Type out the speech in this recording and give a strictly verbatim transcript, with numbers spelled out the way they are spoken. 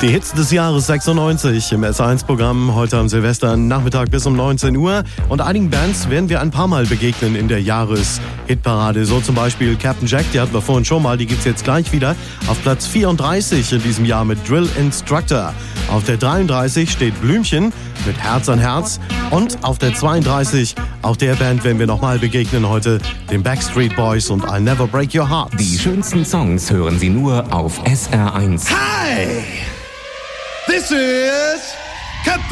Die Hits des Jahres sechsundneunzig im S eins Programm heute am Silvesternachmittag bis um neunzehn Uhr. Und einigen Bands werden wir ein paar Mal begegnen in der Jahreshitparade. So zum Beispiel Captain Jack, die hatten wir vorhin schon mal, die gibt's jetzt gleich wieder. Auf Platz vierunddreißig in diesem Jahr mit Drill Instructor. Auf der dreiunddreißig steht Blümchen mit Herz an Herz. Und auf der zweiunddreißig, auch der Band werden wir nochmal begegnen heute, den Backstreet Boys und I'll Never Break Your Heart. Die schönsten Songs hören Sie nur auf S R eins. Hi! This is Captain